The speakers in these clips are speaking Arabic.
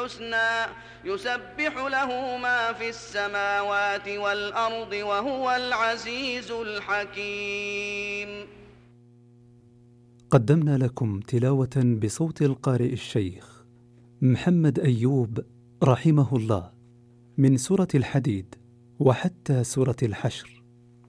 الحسنى يسبح له ما في السماوات والأرض وهو العزيز الحكيم. قدمنا لكم تلاوة بصوت القارئ الشيخ محمد أيوب رحمه الله من سورة الحديد وحتى سورة الحشر.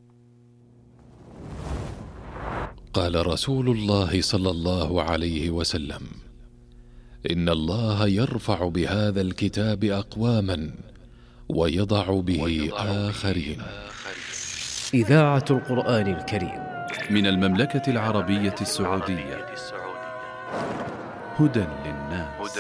قال رسول الله صلى الله عليه وسلم: إن الله يرفع بهذا الكتاب أقواما ويضع به آخرين. إذاعة القرآن الكريم من المملكة العربية السعودية. هدى للناس.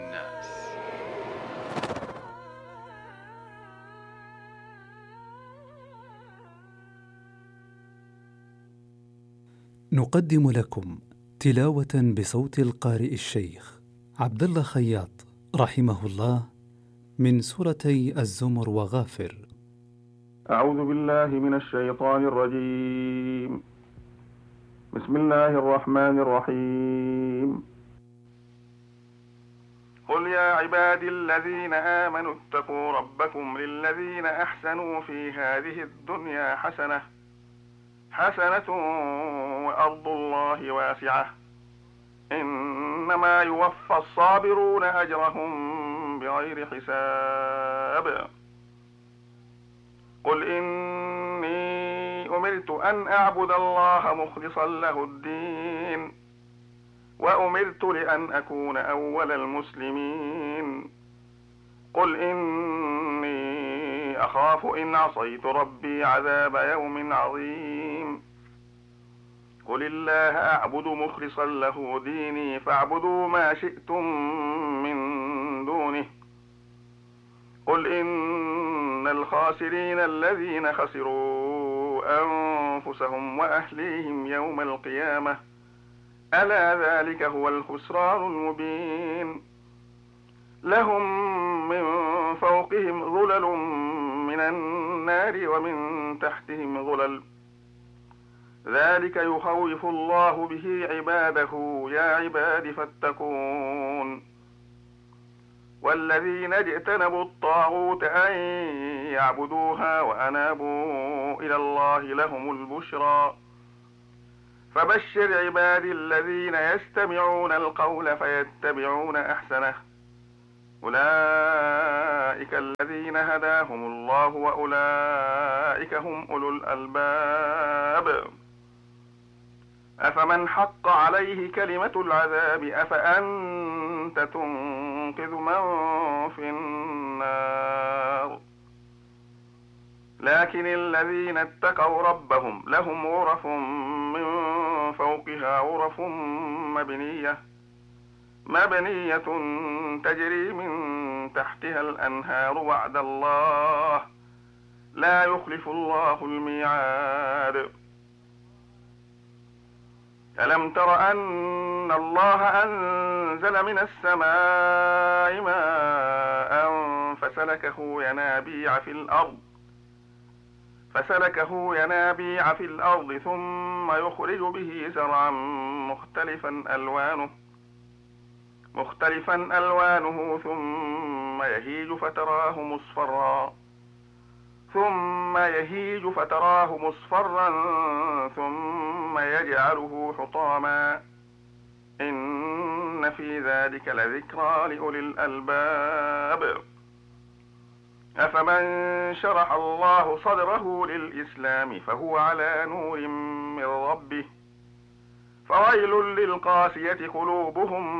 نقدم لكم تلاوة بصوت القارئ الشيخ عبد الله خياط رحمه الله من سورتي الزمر وغافر. أعوذ بالله من الشيطان الرجيم. بسم الله الرحمن الرحيم. قل يا عبادي الذين آمنوا اتقوا ربكم للذين أحسنوا في هذه الدنيا حسنة وأرض الله واسعة إنما يوفى الصابرون أجرهم بغير حساب. قل إني أمرت أن أعبد الله مخلصا له الدين وأمرت لأن أكون أول المسلمين. قل إني أخاف إن عصيت ربي عذاب يوم عظيم. قل الله أعبد مخلصا له ديني فاعبدوا ما شئتم من دونه. قل إن الخاسرين الذين خسروا أنفسهم وأهليهم يوم القيامة ألا ذلك هو الخسران المبين. لهم من فوقهم ظلل من النار ومن تحتهم ظلل ذلك يخوف الله به عباده يا عباد فاتقون. والذين اجتنبوا الطاغوت أن يعبدوها وأنابوا إلى الله لهم البشرى. فبشر عبادي الذين يستمعون القول فيتبعون أحسنه أولئك الذين هداهم الله وأولئك هم أولو الألباب. أفمن حق عليه كلمة العذاب أفأنت تنقذ من في النار. لكن الذين اتقوا ربهم لهم غرف من فوقها غرف مبنية تجري من تحتها الأنهار وعد الله لا يخلف الله الميعاد. ألم تر أن الله أنزل من السماء ماء فسلكه ينابيع في الأرض ثم يخرج به زرعا مختلفا ألوانه ثم يهيج فتراه مصفرا ثم يجعله حطاما إن في ذلك لذكرى لأولي الألباب. أفمن شرح الله صدره للإسلام فهو على نور من ربه فويل للقاسية قلوبهم